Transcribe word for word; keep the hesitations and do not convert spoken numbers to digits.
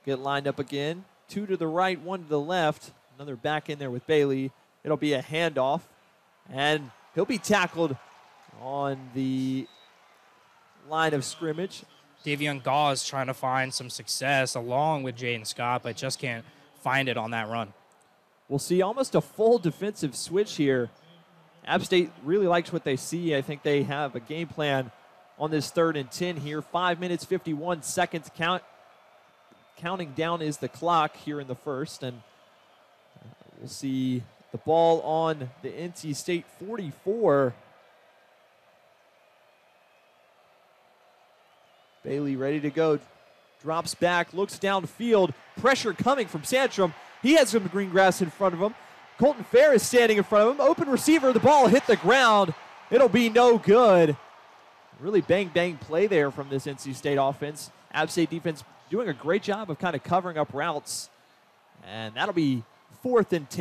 get lined up again. Two to the right, one to the left. Another back in there with Bailey. It'll be a handoff. And he'll be tackled on the line of scrimmage. Davion Gauze trying to find some success along with Jaden Scott, but just can't find it on that run. We'll see almost a full defensive switch here. App State really likes what they see. I think they have a game plan on this third and ten here. Five minutes, fifty-one seconds. Count, counting down is the clock here in the first. And uh, we'll see the ball on the N C State forty-four. Bailey ready to go. Drops back, looks downfield. Pressure coming from Sandstrom. He has some green grass in front of him. Colton Fair is standing in front of him. Open receiver, the ball hit the ground. It'll be no good. Really bang, bang play there from this N C State offense. App State defense doing a great job of kind of covering up routes. And that'll be fourth and ten.